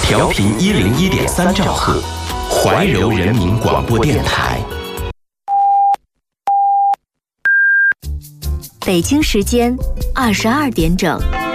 调频101.3兆赫，怀柔人民广播电台。 北京时间22点整。